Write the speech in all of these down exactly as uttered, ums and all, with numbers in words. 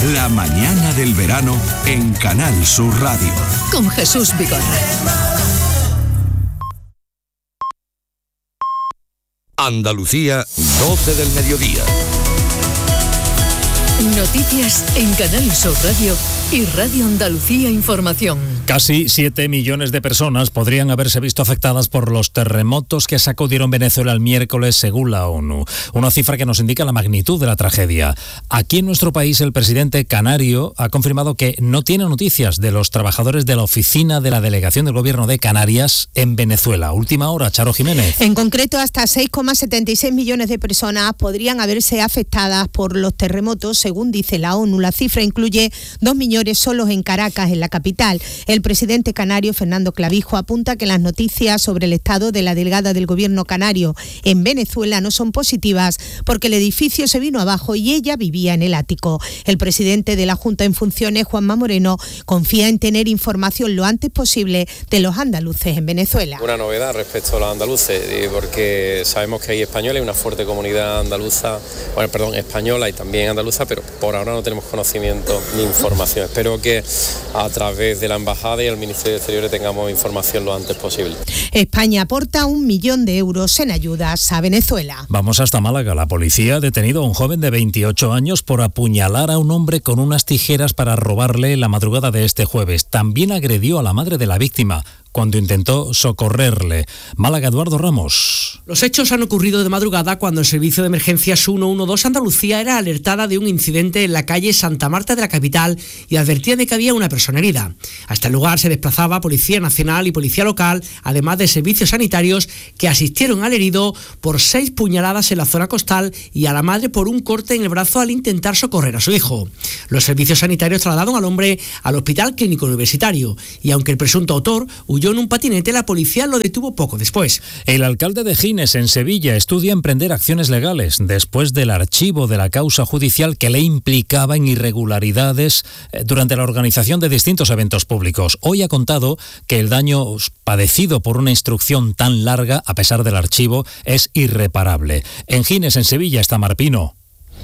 La mañana del verano en Canal Sur Radio. Con Jesús Vigorra. Andalucía, doce del mediodía. Noticias en Canal Sur Radio y Radio Andalucía Información. Casi siete millones de personas podrían haberse visto afectadas por los terremotos que sacudieron Venezuela el miércoles, según la ONU. Una cifra que nos indica la magnitud de la tragedia. Aquí en nuestro país, el presidente canario ha confirmado que no tiene noticias de los trabajadores de la oficina de la Delegación del Gobierno de Canarias en Venezuela. Última hora, Charo Jiménez. En concreto, hasta seis coma setenta y seis millones de personas podrían haberse afectadas por los terremotos, según dice la ONU. La cifra incluye dos millones solos en Caracas, en la capital. El presidente canario, Fernando Clavijo, apunta que las noticias sobre el estado de la delegada del gobierno canario en Venezuela no son positivas porque el edificio se vino abajo y ella vivía en el ático. El presidente de la Junta en funciones, Juanma Moreno, confía en tener información lo antes posible de los andaluces en Venezuela. Una novedad respecto a los andaluces, porque sabemos que hay españoles, hay una fuerte comunidad andaluza, bueno, perdón, española y también andaluza, pero por ahora no tenemos conocimiento ni información. Espero que a través de la embajada y el Ministerio de Exteriores tengamos información lo antes posible. España aporta un millón de euros en ayudas a Venezuela. Vamos hasta Málaga. La policía ha detenido a un joven de veintiocho años por apuñalar a un hombre con unas tijeras para robarle la madrugada de este jueves. También agredió a la madre de la víctima cuando intentó socorrerle. Málaga, Eduardo Ramos. Los hechos han ocurrido de madrugada cuando el servicio de emergencias ciento doce Andalucía era alertada de un incidente en la calle Santa Marta de la capital y advertía de que había una persona herida. Hasta el lugar se desplazaba Policía Nacional y Policía Local, además de servicios sanitarios que asistieron al herido por seis puñaladas en la zona costal y a la madre por un corte en el brazo al intentar socorrer a su hijo. Los servicios sanitarios trasladaron al hombre al Hospital Clínico Universitario y aunque el presunto autor huyó en un patinete, la policía lo detuvo poco después. El alcalde de Gines, en Sevilla, estudia emprender acciones legales después del archivo de la causa judicial que le implicaba en irregularidades durante la organización de distintos eventos públicos. Hoy ha contado que el daño padecido por una instrucción tan larga, a pesar del archivo, es irreparable. En Gines, en Sevilla, está Marpino.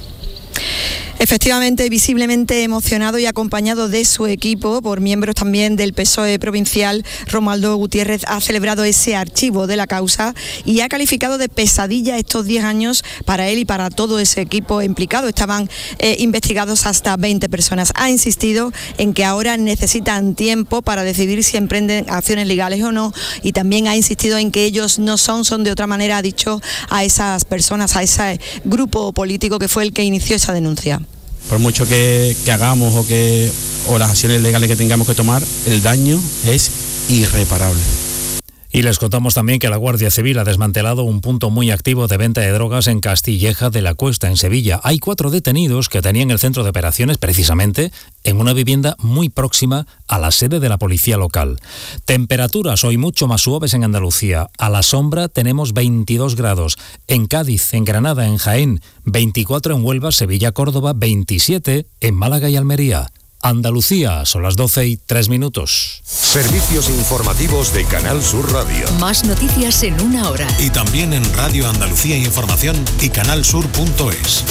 Efectivamente, visiblemente emocionado y acompañado de su equipo por miembros también del P S O E provincial, Romualdo Gutiérrez ha celebrado ese archivo de la causa y ha calificado de pesadilla estos diez años para él y para todo ese equipo implicado. Estaban eh, investigados hasta veinte personas. Ha insistido en que ahora necesitan tiempo para decidir si emprenden acciones legales o no, y también ha insistido en que ellos no son, son de otra manera, ha dicho a esas personas, a ese grupo político que fue el que inició esa denuncia. Por mucho que, que hagamos o, que, o las acciones legales que tengamos que tomar, el daño es irreparable. Y les contamos también que la Guardia Civil ha desmantelado un punto muy activo de venta de drogas en Castilleja de la Cuesta, en Sevilla. Hay cuatro detenidos que tenían el centro de operaciones precisamente en una vivienda muy próxima a la sede de la policía local. Temperaturas hoy mucho más suaves en Andalucía. A la sombra tenemos veintidós grados. En Cádiz, en Granada, en Jaén, veinticuatro en Huelva, Sevilla, Córdoba, veintisiete en Málaga y Almería. Andalucía, son las doce y tres minutos. Servicios informativos de Canal Sur Radio. Más noticias en una hora. Y también en Radio Andalucía Información y canalsur punto es.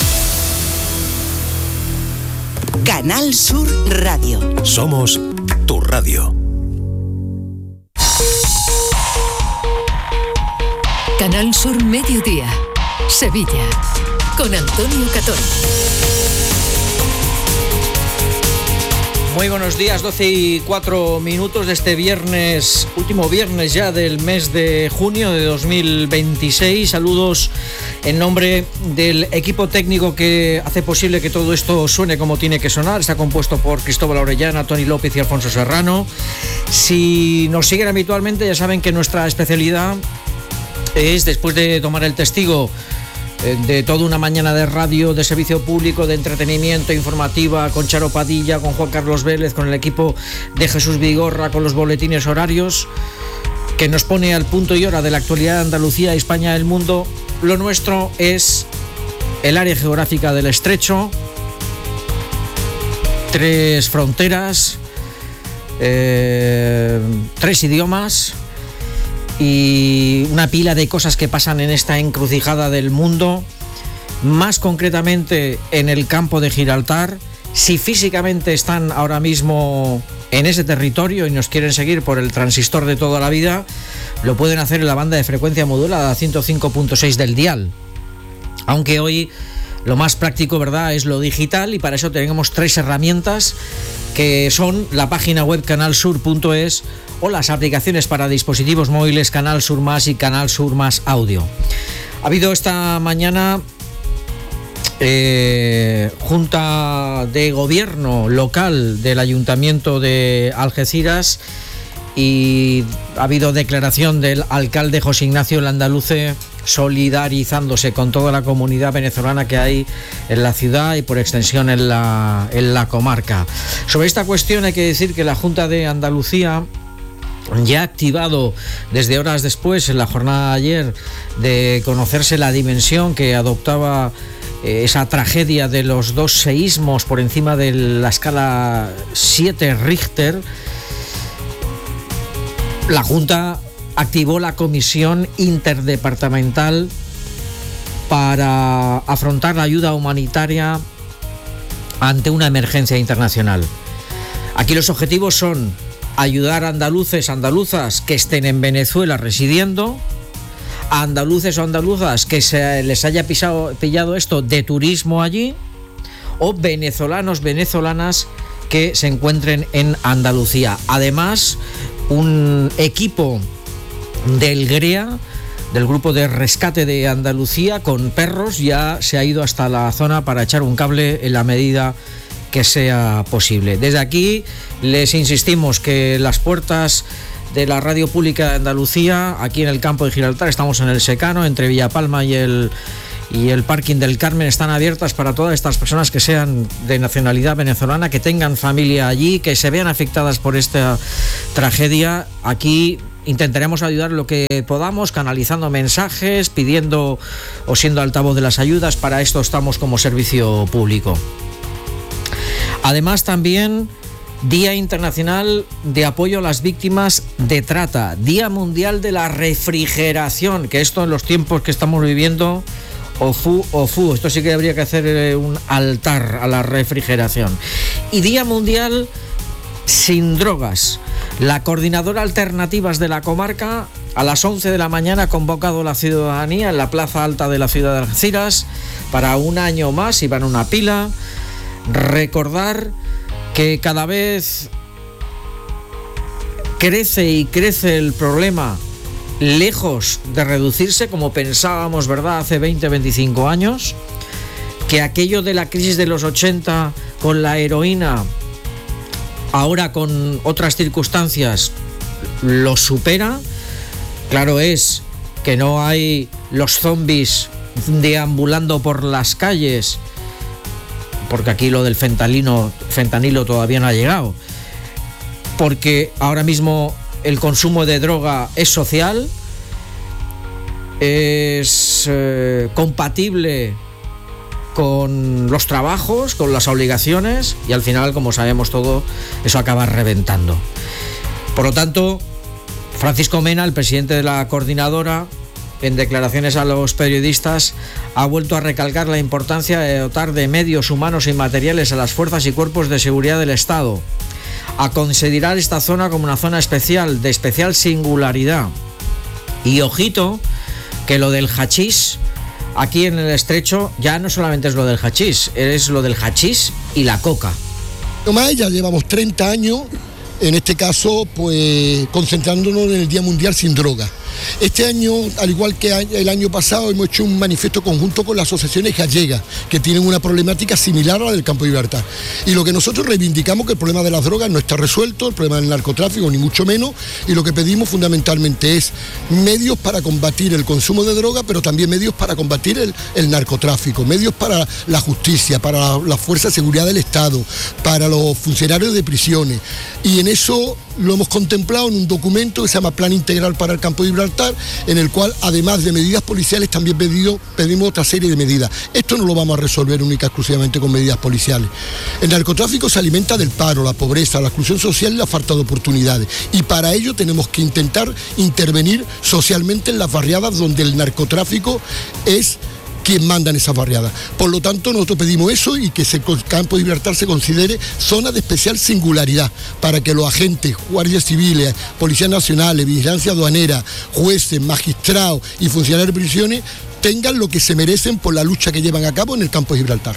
Canal Sur Radio. Somos tu radio. Canal Sur Mediodía. Sevilla. Con Antonio Catón. Muy buenos días, doce y cuatro minutos de este viernes, último viernes ya del mes de junio de dos mil veintiséis. Saludos en nombre del equipo técnico que hace posible que todo esto suene como tiene que sonar. Está compuesto por Cristóbal Orellana, Tony López y Alfonso Serrano. Si nos siguen habitualmente ya saben que nuestra especialidad es, después de tomar el testigo de toda una mañana de radio, de servicio público, de entretenimiento, informativa, con Charo Padilla, con Juan Carlos Vélez, con el equipo de Jesús Vigorra, con los boletines horarios, que nos pone al punto y hora de la actualidad de Andalucía, España, el mundo. Lo nuestro es el área geográfica del Estrecho, tres fronteras, eh, tres idiomas y una pila de cosas que pasan en esta encrucijada del mundo, más concretamente en el campo de Gibraltar, Si físicamente están ahora mismo en ese territorio y nos quieren seguir por el transistor de toda la vida, lo pueden hacer en la banda de frecuencia modulada ciento cinco punto seis del dial. Aunque hoy lo más práctico, ¿verdad?, es lo digital, y para eso tenemos tres herramientas que son la página web canal sur punto es o las aplicaciones para dispositivos móviles Canal Sur Más y Canal Sur Más Audio. Ha habido esta mañana eh, Junta de Gobierno local del Ayuntamiento de Algeciras y ha habido declaración del alcalde José Ignacio Landaluce solidarizándose con toda la comunidad venezolana que hay en la ciudad y por extensión en la, en la comarca. Sobre esta cuestión hay que decir que la Junta de Andalucía ya ha activado desde horas después, en la jornada de ayer, de conocerse la dimensión que adoptaba eh, esa tragedia de los dos seísmos por encima de la escala siete Richter. La Junta activó la comisión interdepartamental para afrontar la ayuda humanitaria ante una emergencia internacional. Aquí los objetivos son ayudar a andaluces, andaluzas que estén en Venezuela residiendo, a andaluces o andaluzas que se les haya pisado, pillado esto de turismo allí, o venezolanos, venezolanas que se encuentren en Andalucía. Además, un equipo del GREA, del Grupo de Rescate de Andalucía, con perros, ya se ha ido hasta la zona para echar un cable en la medida que sea posible. Desde aquí les insistimos que las puertas de la Radio Pública de Andalucía, aquí en el campo de Gibraltar, estamos en el Secano, entre Villapalma y el y el parking del Carmen, están abiertas para todas estas personas que sean de nacionalidad venezolana, que tengan familia allí, que se vean afectadas por esta tragedia. Aquí intentaremos ayudar lo que podamos, canalizando mensajes, pidiendo o siendo altavoz de las ayudas. Para esto estamos como servicio público. Además, también Día Internacional de Apoyo a las Víctimas de Trata, Día Mundial de la Refrigeración, que esto en los tiempos que estamos viviendo, ofu, ofu, esto sí que habría que hacer un altar a la refrigeración. Y Día Mundial sin Drogas. La Coordinadora Alternativas de la Comarca, a las once de la mañana, ha convocado a la ciudadanía en la Plaza Alta de la ciudad de Algeciras para un año más, y van una pila. Recordar que cada vez crece y crece el problema, lejos de reducirse como pensábamos, ¿verdad?, hace veinte, veinticinco años, que aquello de la crisis de los ochenta con la heroína, ahora con otras circunstancias, lo supera. Claro es que no hay los zombies deambulando por las calles, porque aquí lo del fentanilo, fentanilo todavía no ha llegado, porque ahora mismo el consumo de droga es social, es eh, compatible con los trabajos, con las obligaciones, y al final, como sabemos todo, eso acaba reventando. Por lo tanto, Francisco Mena, el presidente de la coordinadora, en declaraciones a los periodistas, ha vuelto a recalcar la importancia de dotar de medios humanos y materiales a las fuerzas y cuerpos de seguridad del Estado, a considerar esta zona como una zona especial, de especial singularidad. Y ojito, que lo del hachís aquí en el Estrecho ya no solamente es lo del hachís, es lo del hachís y la coca. Nomás ya llevamos treinta años, en este caso, pues concentrándonos en el Día Mundial sin Droga. Este año, al igual que el año pasado, hemos hecho un manifiesto conjunto con las asociaciones gallegas, que tienen una problemática similar a la del Campo de Gibraltar. Y lo que nosotros reivindicamos, que el problema de las drogas no está resuelto, el problema del narcotráfico ni mucho menos, y lo que pedimos fundamentalmente es medios para combatir el consumo de droga, pero también medios para combatir el, el narcotráfico, medios para la justicia, para la, la Fuerza de Seguridad del Estado, para los funcionarios de prisiones. Y en eso lo hemos contemplado en un documento que se llama Plan Integral para el Campo de Gibraltar, en el cual, además de medidas policiales, también pedido, pedimos otra serie de medidas. Esto no lo vamos a resolver única y exclusivamente con medidas policiales. El narcotráfico se alimenta del paro, la pobreza, la exclusión social y la falta de oportunidades. Y para ello tenemos que intentar intervenir socialmente en las barriadas donde el narcotráfico es quien manda en esas barriadas. Por lo tanto, nosotros pedimos eso y que el campo de Gibraltar se considere zona de especial singularidad para que los agentes, guardias civiles, policías nacionales, vigilancia aduanera, jueces, magistrados y funcionarios de prisiones tengan lo que se merecen por la lucha que llevan a cabo en el campo de Gibraltar.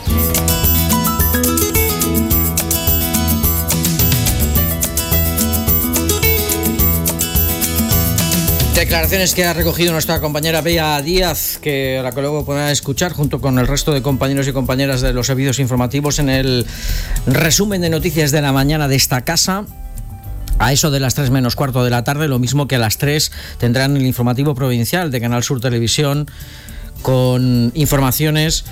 Declaraciones que ha recogido nuestra compañera Bea Díaz, que a la que luego podrán escuchar junto con el resto de compañeros y compañeras de los servicios informativos en el resumen de noticias de la mañana de esta casa. A eso de las tres menos cuarto de la tarde, lo mismo que a las tres tendrán el informativo provincial de Canal Sur Televisión con informaciones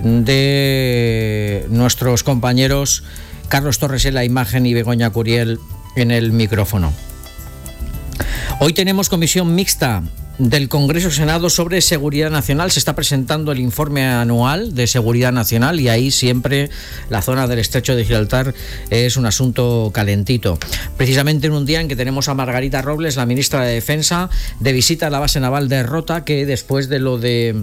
de nuestros compañeros Carlos Torres en la imagen y Begoña Curiel en el micrófono. Hoy tenemos comisión mixta del Congreso-Senado sobre Seguridad Nacional. Se está presentando el informe anual de Seguridad Nacional y ahí siempre la zona del Estrecho de Gibraltar es un asunto calentito. Precisamente en un día en que tenemos a Margarita Robles, la ministra de Defensa, de visita a la base naval de Rota, que después de lo de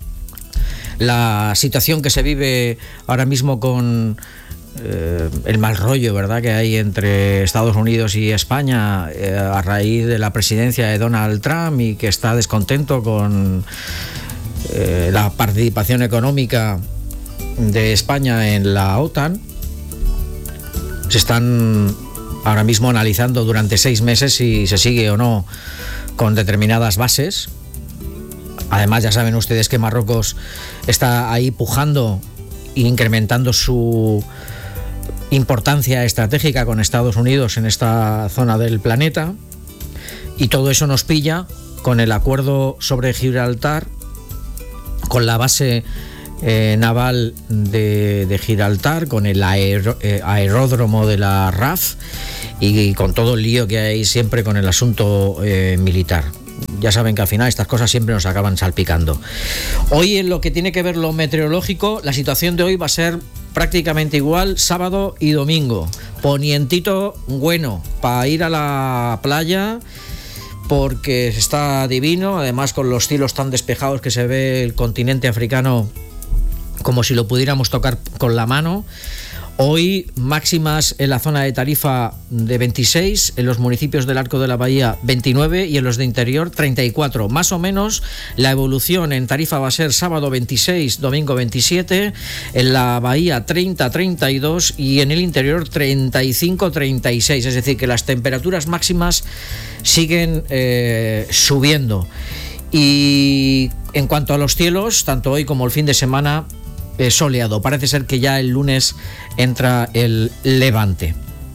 la situación que se vive ahora mismo con Eh, el mal rollo, ¿verdad?, que hay entre Estados Unidos y España eh, a raíz de la presidencia de Donald Trump y que está descontento con eh, la participación económica de España en la OTAN. Se están ahora mismo analizando durante seis meses si se sigue o no con determinadas bases. Además, ya saben ustedes que Marruecos está ahí pujando e incrementando su importancia estratégica con Estados Unidos en esta zona del planeta, y todo eso nos pilla con el acuerdo sobre Gibraltar, con la base eh, naval de, de Gibraltar, con el aer, eh, aeródromo de la R A F y con todo el lío que hay siempre con el asunto eh, militar. Ya saben que al final estas cosas siempre nos acaban salpicando. Hoy, en lo que tiene que ver lo meteorológico, la situación de hoy va a ser prácticamente igual sábado y domingo. Ponientito bueno para ir a la playa porque está divino, además con los cielos tan despejados que se ve el continente africano como si lo pudiéramos tocar con la mano. Hoy máximas en la zona de Tarifa de veintiséis, en los municipios del Arco de la Bahía veintinueve y en los de interior treinta y cuatro. Más o menos la evolución en Tarifa va a ser sábado veintiséis, domingo veintisiete, en la Bahía treinta, treinta y dos y en el interior treinta y cinco, treinta y seis. Es decir, que las temperaturas máximas siguen eh, subiendo. Y en cuanto a los cielos, tanto hoy como el fin de semana, Eh, soleado. Parece ser que ya el lunes entra el levante.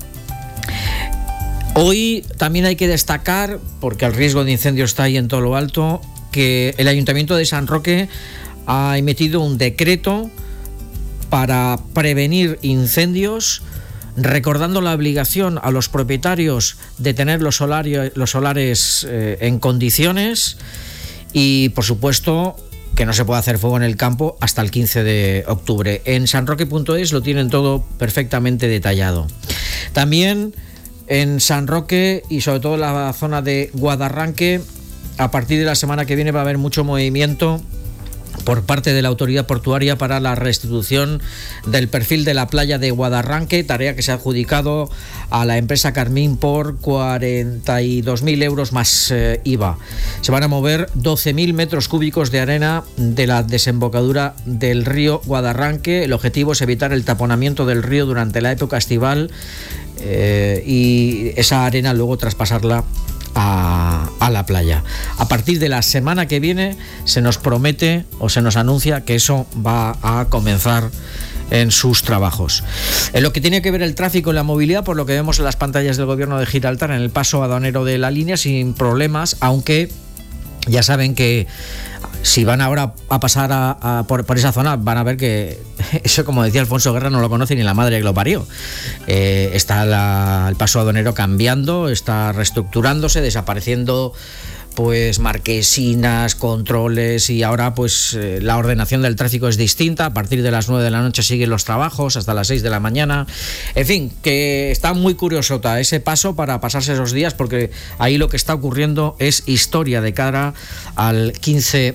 Hoy también hay que destacar, porque el riesgo de incendio está ahí en todo lo alto, que el Ayuntamiento de San Roque ha emitido un decreto para prevenir incendios, recordando la obligación a los propietarios de tener los, solarios, los solares eh, en condiciones y, por supuesto, que no se puede hacer fuego en el campo hasta el quince de octubre. En sanroque punto es lo tienen todo perfectamente detallado. También en San Roque y sobre todo en la zona de Guadarranque, a partir de la semana que viene va a haber mucho movimiento por parte de la autoridad portuaria para la restitución del perfil de la playa de Guadarranque, tarea que se ha adjudicado a la empresa Carmín por cuarenta y dos mil euros más eh, I V A. Se van a mover doce mil metros cúbicos de arena de la desembocadura del río Guadarranque. El objetivo es evitar el taponamiento del río durante la época estival eh, y esa arena luego traspasarla A, a la playa. A partir de la semana que viene se nos promete o se nos anuncia que eso va a comenzar en sus trabajos. En lo que tiene que ver el tráfico y la movilidad, por lo que vemos en las pantallas del gobierno de Gibraltar, en el paso aduanero de la línea sin problemas, aunque ya saben que si van ahora a pasar a, a, por, por esa zona, van a ver que eso, como decía Alfonso Guerra, no lo conoce ni la madre que lo parió. Eh, está la, el paso aduanero cambiando, está reestructurándose, desapareciendo pues marquesinas, controles, y ahora pues eh, la ordenación del tráfico es distinta. A partir de las nueve de la noche siguen los trabajos hasta las seis de la mañana. En fin, que está muy curiosota ese paso para pasarse esos días, porque ahí lo que está ocurriendo es historia de cara al quince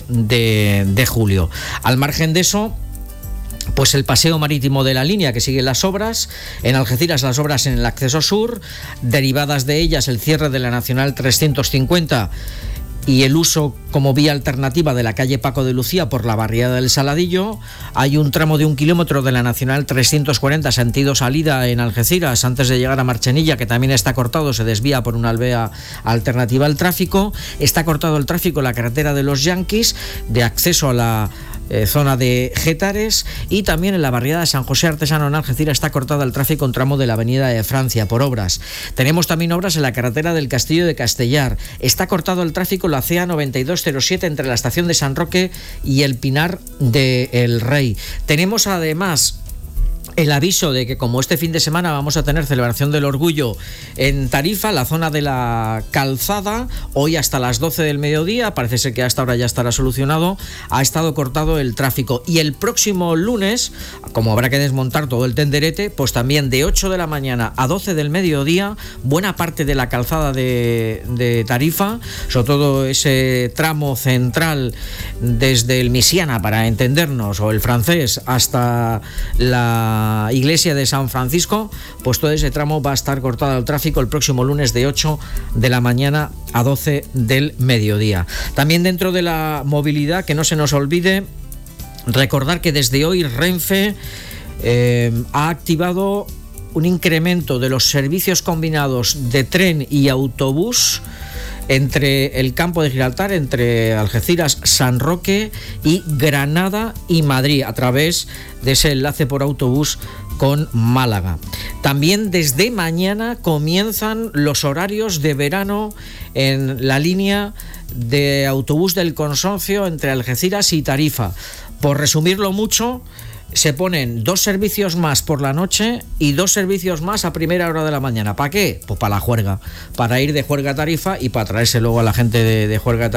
de julio. Al margen de eso, pues el paseo marítimo de la línea, que sigue las obras. En Algeciras, las obras en el acceso sur, derivadas de ellas el cierre de la Nacional trescientos cincuenta y el uso como vía alternativa de la calle Paco de Lucía por la barriada del Saladillo. Hay un tramo de un kilómetro de la Nacional trescientos cuarenta sentido salida en Algeciras, antes de llegar a Marchenilla, que también está cortado, se desvía por una albea alternativa al tráfico. Está cortado el tráfico en la carretera de los Yanquis, de acceso a la Eh, zona de Gétares, y también en la barriada de San José Artesano en Algeciras está cortada el tráfico en tramo de la avenida de Francia por obras. Tenemos también obras en la carretera del Castillo de Castellar. Está cortado el tráfico en la C A noventa y dos cero siete entre la estación de San Roque y el Pinar de El Rey. Tenemos además el aviso de que, como este fin de semana vamos a tener celebración del orgullo en Tarifa, la zona de la Calzada, hoy hasta las doce del mediodía, parece ser que hasta ahora ya estará solucionado, ha estado cortado el tráfico. Y el próximo lunes, como habrá que desmontar todo el tenderete, pues también de ocho de la mañana a doce del mediodía, buena parte de la Calzada de, de Tarifa, sobre todo ese tramo central desde el Misiana, para entendernos, o el Francés, hasta la iglesia de San Francisco, pues todo ese tramo va a estar cortado al tráfico el próximo lunes de ocho de la mañana a doce del mediodía. También dentro de la movilidad, que no se nos olvide recordar que desde hoy Renfe eh, ha activado un incremento de los servicios combinados de tren y autobús entre el campo de Gibraltar, entre Algeciras, San Roque y Granada y Madrid, a través de ese enlace por autobús con Málaga. También desde mañana comienzan los horarios de verano en la línea de autobús del consorcio entre Algeciras y Tarifa. Por resumirlo mucho, se ponen dos servicios más por la noche y dos servicios más a primera hora de la mañana. ¿Para qué? Pues para la juerga, para ir de juerga a Tarifa y para traerse luego a la gente de, de juerga a Tarifa